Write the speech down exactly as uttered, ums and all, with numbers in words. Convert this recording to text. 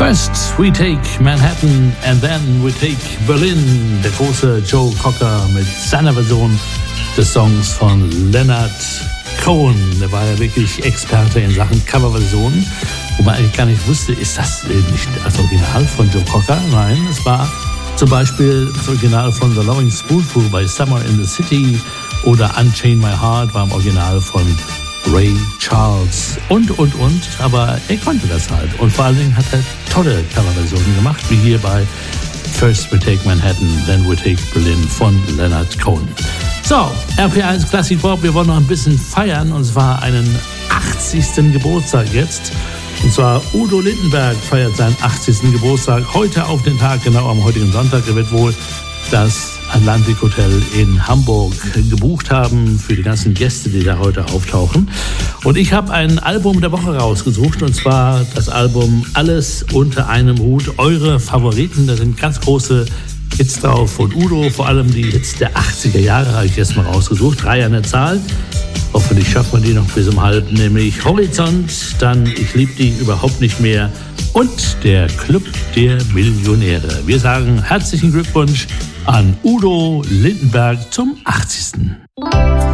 First we take Manhattan and then we take Berlin. Der große Joe Cocker mit seiner Version des Songs von Leonard Cohen. Der war ja wirklich Experte in Sachen Coverversionen, wo man eigentlich gar nicht wusste, ist das nicht das Original von Joe Cocker? Nein, es war zum Beispiel das Original von The Loving Spoonful bei Summer in the City oder Unchain My Heart war im Original von Ray Charles und, und, und. Aber er konnte das halt. Und vor allen Dingen hat er tolle Coverversionen gemacht, wie hier bei First We Take Manhattan, Then We Take Berlin von Leonard Cohen. So, R P eins Classic Pop, wir wollen noch ein bisschen feiern, und zwar einen achtzigsten Geburtstag jetzt. Und zwar Udo Lindenberg feiert seinen achtzigsten Geburtstag heute auf den Tag, genau am heutigen Sonntag. Er wird wohl das Atlantic Hotel in Hamburg gebucht haben für die ganzen Gäste, die da heute auftauchen. Und ich habe ein Album der Woche rausgesucht, und zwar das Album Alles unter einem Hut. Eure Favoriten, da sind ganz große Hits drauf von Udo, vor allem die Hits der achtziger Jahre habe ich jetzt mal rausgesucht. Drei an der Zahl. Hoffentlich schafft man die noch bis um halb, nämlich Horizont, dann Ich lieb dich überhaupt nicht mehr und der Club der Millionäre. Wir sagen herzlichen Glückwunsch an Udo Lindenberg zum achtzigsten